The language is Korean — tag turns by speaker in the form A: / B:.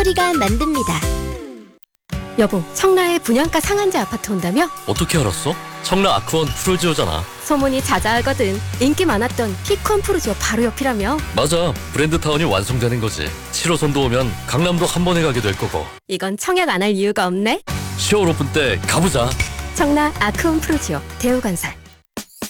A: 소리가 만듭니다.
B: 여보, 청라에 분양가 상한제 아파트 온다며?
C: 어떻게 알았어? 청라 아크원 푸르지오잖아.
B: 소문이 자자하거든. 인기 많았던 피콘 푸르지오 바로 옆이라며?
C: 맞아, 브랜드타운이 완성되는 거지. 7호선도 오면 강남도 한 번에 가게 될 거고.
B: 이건 청약 안 할 이유가 없네.
C: 10월 오픈 때 가보자.
B: 청라 아크온 푸르지오 대우건설.